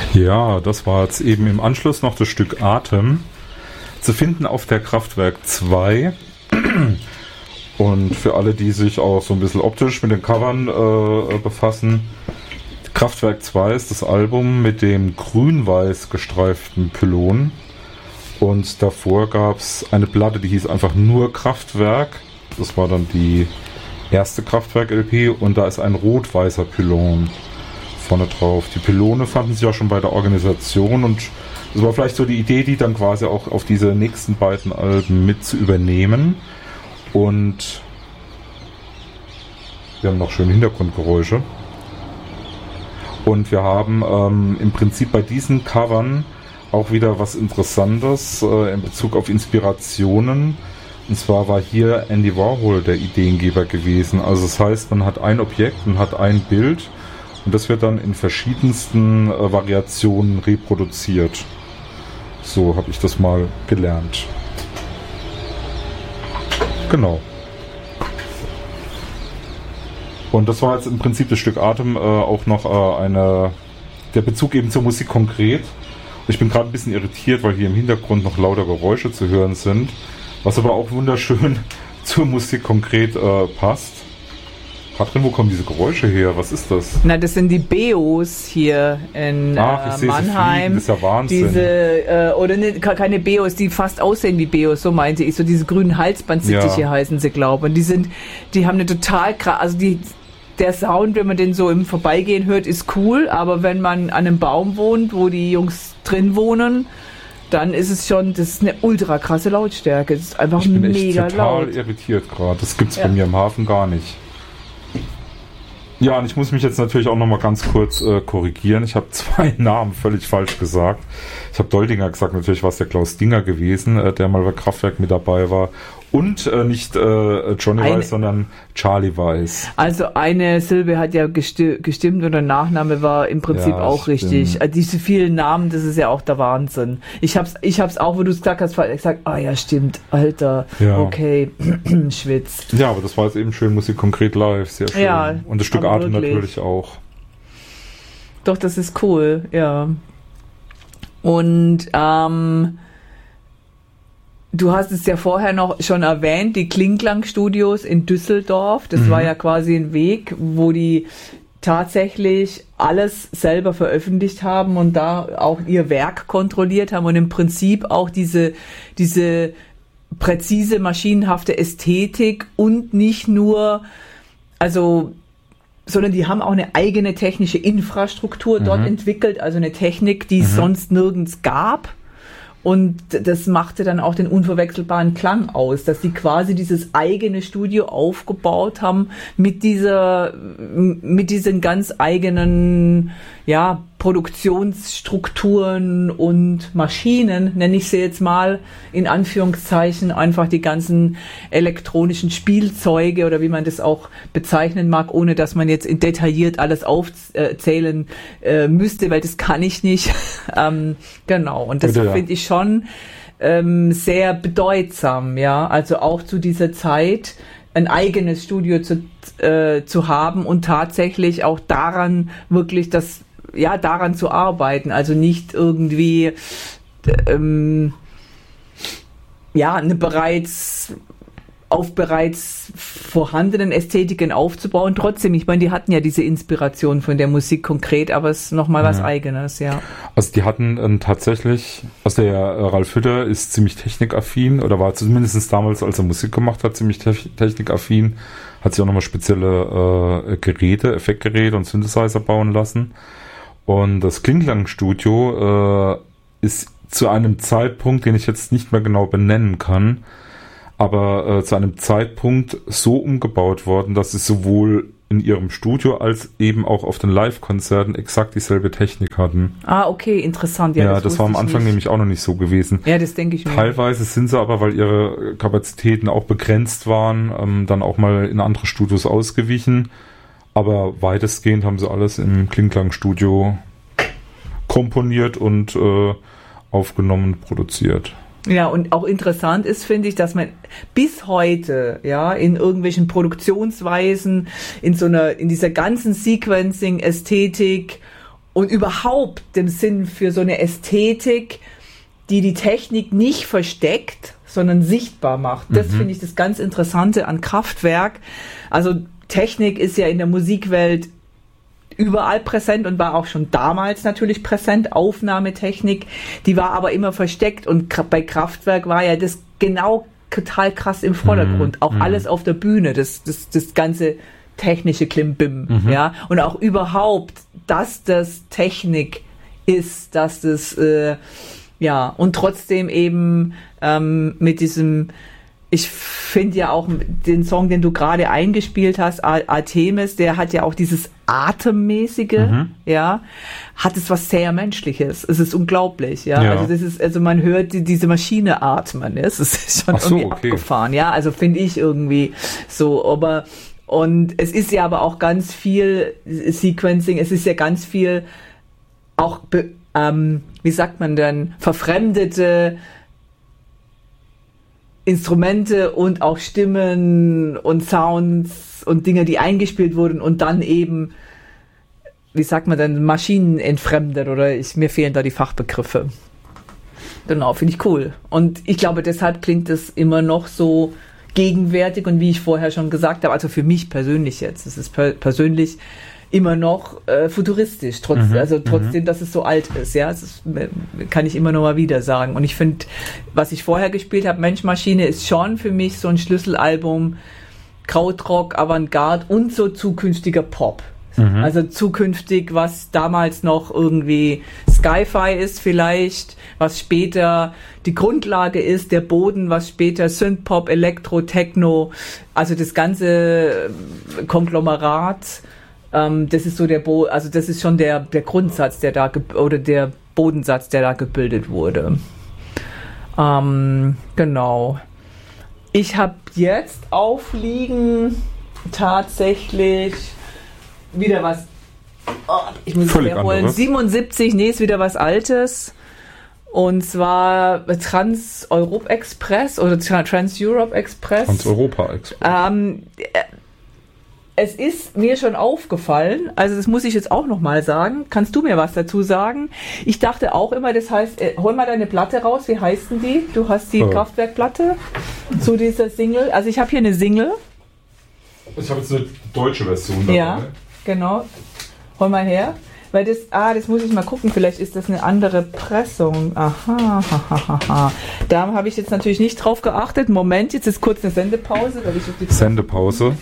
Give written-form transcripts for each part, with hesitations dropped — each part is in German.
Ja, das war jetzt eben im Anschluss noch das Stück Atem, zu finden auf der Kraftwerk 2. Und für alle, die sich auch so ein bisschen optisch mit den Covern befassen, Kraftwerk 2 ist das Album mit dem grün-weiß gestreiften Pylon. Und davor gab es eine Platte, die hieß einfach nur Kraftwerk. Das war dann die erste Kraftwerk-LP und da ist ein rot-weißer Pylon vorne drauf. Die Pylone fanden sich auch schon bei der Organisation und das war vielleicht so die Idee, die dann quasi auch auf diese nächsten beiden Alben mit zu übernehmen. Und wir haben noch schöne Hintergrundgeräusche. Und wir haben im Prinzip bei diesen Covern auch wieder was Interessantes in Bezug auf Inspirationen. Und zwar war hier Andy Warhol der Ideengeber gewesen. Also das heißt, man hat ein Objekt, man hat ein Bild und das wird dann in verschiedensten Variationen reproduziert. So habe ich das mal gelernt. Genau. Und das war jetzt im Prinzip das Stück Atem auch noch der Bezug eben zur Musik konkret. Ich bin gerade ein bisschen irritiert, weil hier im Hintergrund noch lauter Geräusche zu hören sind, was aber auch wunderschön zur Musik konkret passt. Katrin, wo kommen diese Geräusche her? Was ist das? Na, das sind die Beos hier in Mannheim. Das ist ja Wahnsinn. Diese, oder keine Beos, die fast aussehen wie Beos, so meinte ich. So diese grünen Halsbandsittiche heißen sie, glaube ich. Und die haben eine total krass, also der Sound, wenn man den so im Vorbeigehen hört, ist cool, aber wenn man an einem Baum wohnt, wo die Jungs drin wohnen, dann ist es schon, das ist eine ultra krasse Lautstärke. Das ist einfach mega laut. Ich bin echt total irritiert gerade. Das gibt's bei mir im Hafen gar nicht. Ja, und ich muss mich jetzt natürlich auch nochmal ganz kurz korrigieren. Ich habe 2 Namen völlig falsch gesagt. Ich habe Doldinger gesagt, natürlich war es der Klaus Dinger gewesen, der mal bei Kraftwerk mit dabei war. Und nicht Johnny Weiss, sondern Charlie Weiss. Also eine Silbe hat ja gestimmt und der Nachname war im Prinzip auch richtig. Also diese vielen Namen, das ist ja auch der Wahnsinn. Ich hab's auch, wo du es gesagt hast, gesagt, ja stimmt, Alter, okay, Schwitz. Ja, aber das war jetzt eben schön, Musik konkret live, sehr schön. Ja, und das Stück Atem natürlich auch. Doch, das ist cool, ja. Und du hast es ja vorher noch schon erwähnt, die Klingklang-Studios in Düsseldorf. Das war ja quasi ein Weg, wo die tatsächlich alles selber veröffentlicht haben und da auch ihr Werk kontrolliert haben und im Prinzip auch diese präzise, maschinenhafte Ästhetik und nicht nur, sondern die haben auch eine eigene technische Infrastruktur dort entwickelt, also eine Technik, die es sonst nirgends gab. Und das machte dann auch den unverwechselbaren Klang aus, dass sie quasi dieses eigene Studio aufgebaut haben mit diesen ganz eigenen, Produktionsstrukturen und Maschinen, nenne ich sie jetzt mal, in Anführungszeichen, einfach die ganzen elektronischen Spielzeuge oder wie man das auch bezeichnen mag, ohne dass man jetzt detailliert alles aufzählen müsste, weil das kann ich nicht. Genau, und das finde ich schon sehr bedeutsam, also auch zu dieser Zeit ein eigenes Studio zu haben und tatsächlich auch daran wirklich daran zu arbeiten, also nicht irgendwie eine bereits vorhandenen Ästhetiken aufzubauen. Trotzdem, ich meine, die hatten ja diese Inspiration von der Musik konkret, aber es ist nochmal was Eigenes, Also die hatten tatsächlich, der Ralf Hütter ist ziemlich technikaffin oder war zumindest damals, als er Musik gemacht hat, ziemlich technikaffin, hat sich auch nochmal spezielle Effektgeräte und Synthesizer bauen lassen. Und das Klingklang-Studio ist zu einem Zeitpunkt, den ich jetzt nicht mehr genau benennen kann, aber zu einem Zeitpunkt so umgebaut worden, dass sie sowohl in ihrem Studio als eben auch auf den Live-Konzerten exakt dieselbe Technik hatten. Ah, okay, interessant. Ja, das war am Anfang nämlich auch noch nicht so gewesen. Ja, das denke ich mir. Teilweise sind sie aber, weil ihre Kapazitäten auch begrenzt waren, dann auch mal in andere Studios ausgewichen. Aber weitestgehend haben sie alles im Klingklang-Studio komponiert und aufgenommen, produziert. Ja, und auch interessant ist, finde ich, dass man bis heute, in irgendwelchen Produktionsweisen, in dieser ganzen Sequencing-Ästhetik und überhaupt dem Sinn für so eine Ästhetik, die Technik nicht versteckt, sondern sichtbar macht. Das finde ich das ganz Interessante an Kraftwerk. Also Technik ist ja in der Musikwelt überall präsent und war auch schon damals natürlich präsent. Aufnahmetechnik, die war aber immer versteckt und bei Kraftwerk war ja das genau total krass im Vordergrund. Auch alles auf der Bühne, das ganze technische Klimbim, ja. Und auch überhaupt, dass das Technik ist, dass das, und trotzdem eben mit diesem, ich finde ja auch den Song, den du gerade eingespielt hast, Artemis, der hat ja auch dieses Atemmäßige, hat es was sehr Menschliches. Es ist unglaublich, Also man hört diese Maschine atmen, es ist schon irgendwie abgefahren, also finde ich irgendwie so, aber und es ist ja aber auch ganz viel Sequencing, es ist ja ganz viel auch, wie sagt man denn, verfremdete Instrumente und auch Stimmen und Sounds und Dinge, die eingespielt wurden und dann eben, wie sagt man denn, Maschinen entfremdet oder mir fehlen da die Fachbegriffe. Genau, finde ich cool. Und ich glaube, deshalb klingt es immer noch so gegenwärtig und wie ich vorher schon gesagt habe, also für mich persönlich jetzt, es ist persönlich immer noch futuristisch, trotzdem, dass es so alt ist, das kann ich immer noch mal wieder sagen. Und ich finde, was ich vorher gespielt habe, Mensch Maschine, ist schon für mich so ein Schlüsselalbum, Krautrock, Avantgarde und so zukünftiger Pop. Also zukünftig, was damals noch irgendwie Sci-Fi ist vielleicht, was später die Grundlage ist, der Boden, was später Synthpop, Elektro, Techno, also das ganze Konglomerat. Das ist so das ist schon der Grundsatz, der da oder der Bodensatz, der da gebildet wurde. Genau. Ich habe jetzt aufliegen tatsächlich wieder was. Ich muss es wiederholen. 77, ist wieder was Altes. Und zwar Trans-Europe Express oder Trans-Europe Express. Trans-Europa Express. Es ist mir schon aufgefallen, also das muss ich jetzt auch nochmal sagen. Kannst du mir was dazu sagen? Ich dachte auch immer, das heißt, hol mal deine Platte raus, wie heißt denn die? Du hast die Kraftwerkplatte zu dieser Single. Also ich habe hier eine Single. Ich habe jetzt eine deutsche Version dabei. Ja, genau. Hol mal her. Weil das muss ich mal gucken, vielleicht ist das eine andere Pressung. Aha. Da habe ich jetzt natürlich nicht drauf geachtet. Moment, jetzt ist kurz eine Sendepause. Weil ich auf die Sendepause.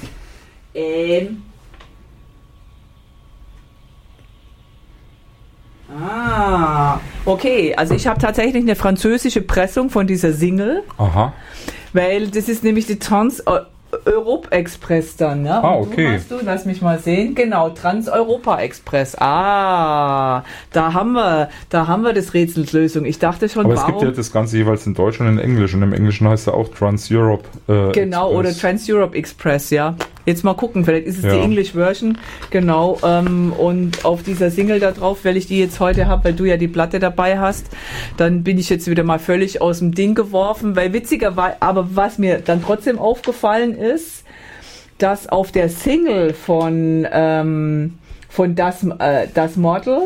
Okay, also ich habe tatsächlich eine französische Pressung von dieser Single. Aha. Weil das ist nämlich die Trans-Europe Express dann, ne? Okay. Lass mich mal sehen. Genau, Trans-Europa Express. Da haben wir das Rätsels Lösung. Ich dachte schon, aber es gibt ja das Ganze jeweils in Deutsch und in Englisch. Und im Englischen heißt er auch Trans-Europe genau, Express. Oder Trans-Europe Express, ja. Jetzt mal gucken, vielleicht ist es die English Version. Genau, und auf dieser Single da drauf, weil ich die jetzt heute habe, weil du ja die Platte dabei hast, dann bin ich jetzt wieder mal völlig aus dem Ding geworfen, weil witzigerweise, aber was mir dann trotzdem aufgefallen ist, dass auf der Single von das Model,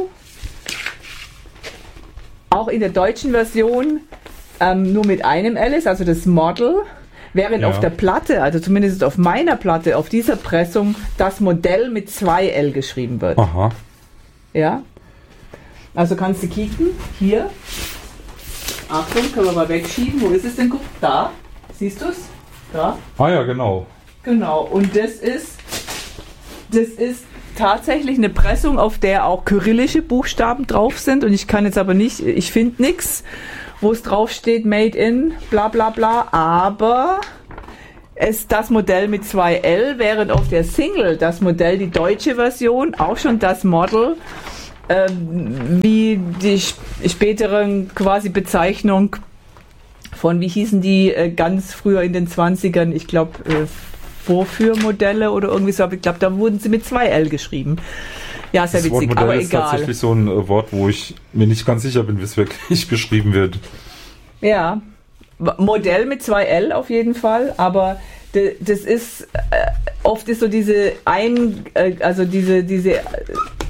auch in der deutschen Version, nur mit einem L ist, also das Model, während auf der Platte, also zumindest auf meiner Platte, auf dieser Pressung, das Modell mit 2 L geschrieben wird. Aha. Ja. Also kannst du kicken. Hier. Achtung, können wir mal wegschieben. Wo ist es denn? Guck, da. Siehst du es? Da. Ah ja, genau. Genau. Und das ist tatsächlich eine Pressung, auf der auch kyrillische Buchstaben drauf sind. Und ich kann jetzt aber nicht, ich finde nichts, wo es drauf steht, made in, bla bla bla, aber ist das Modell mit 2 L, während auf der Single das Modell, die deutsche Version, auch schon das Model, wie die späteren quasi Bezeichnung von, wie hießen die ganz früher in den 20ern, ich glaube Vorführmodelle oder irgendwie so, aber ich glaube, da wurden sie mit 2 L geschrieben. Ja, sehr witzig, Wortmodell aber ist egal. Tatsächlich so ein Wort, wo ich mir nicht ganz sicher bin, wie es wirklich geschrieben wird. Ja, Modell mit 2 L auf jeden Fall, aber das ist oft ist so diese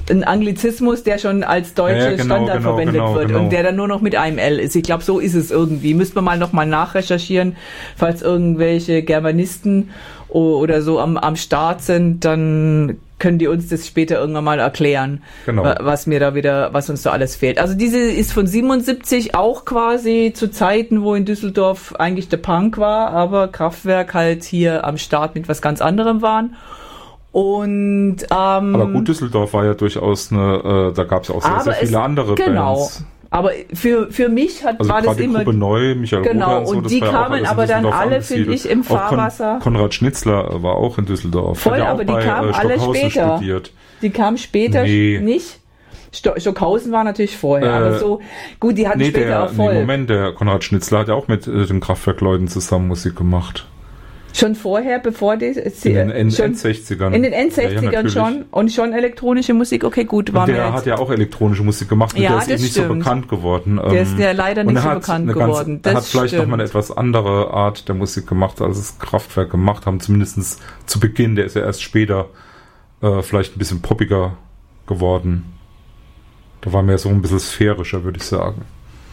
ein Anglizismus, der schon als deutsche Standard verwendet wird und der dann nur noch mit einem L ist. Ich glaube, so ist es irgendwie. Müsste man noch mal nachrecherchieren, falls irgendwelche Germanisten oder so am Start sind, dann können die uns das später irgendwann mal erklären, was uns da alles fehlt. Also diese ist von 77 auch quasi zu Zeiten, wo in Düsseldorf eigentlich der Punk war, aber Kraftwerk halt hier am Start mit was ganz anderem waren. Und aber gut, Düsseldorf war ja durchaus da gab es ja auch sehr viele andere Bands. Aber für mich war das immer... Gruppe Neu, Michael Rother und so, und die kamen aber dann alle, finde ich, im Fahrwasser. Konrad Schnitzler war auch in Düsseldorf. Voll, aber die kamen alle später. Die kamen später nicht. Stockhausen war natürlich vorher, aber so, gut, die hatten später auch voll. Der Konrad Schnitzler hat ja auch mit den Kraftwerkleuten zusammen Musik gemacht. Schon vorher, bevor die... In den End-60ern. In den End-60ern schon. Und schon elektronische Musik. Okay, gut. Der hat ja auch elektronische Musik gemacht. Und der ist eben nicht so bekannt geworden. Der ist ja leider nicht so bekannt geworden. Er hat vielleicht nochmal eine etwas andere Art der Musik gemacht, als es Kraftwerk gemacht haben. Zumindest zu Beginn. Der ist ja erst später vielleicht ein bisschen poppiger geworden. Da war mehr so ein bisschen sphärischer, würde ich sagen.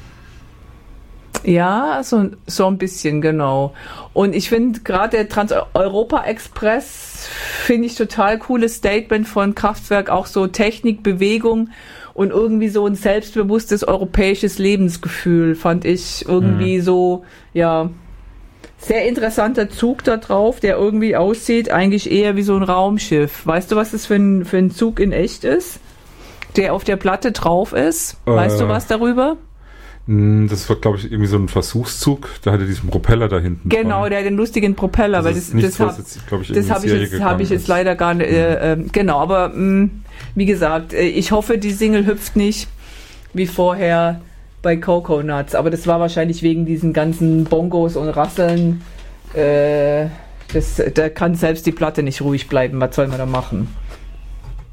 Ja, so ein bisschen, genau. Und ich finde gerade der Trans-Europa-Express finde ich total cooles Statement von Kraftwerk, auch so Technik, Bewegung und irgendwie so ein selbstbewusstes europäisches Lebensgefühl fand ich irgendwie so, ja, sehr interessanter Zug da drauf, der irgendwie aussieht eigentlich eher wie so ein Raumschiff. Weißt du, was das für ein Zug in echt ist? Der auf der Platte drauf ist? Weißt du was darüber? Das war, glaube ich, irgendwie so ein Versuchszug. Da hatte diesen Propeller da hinten. Genau, der hat den lustigen Propeller. Das habe ich jetzt leider gar nicht. Genau, aber wie gesagt, ich hoffe, die Single hüpft nicht wie vorher bei Coconuts. Aber das war wahrscheinlich wegen diesen ganzen Bongos und Rasseln. Da kann selbst die Platte nicht ruhig bleiben. Was soll man da machen?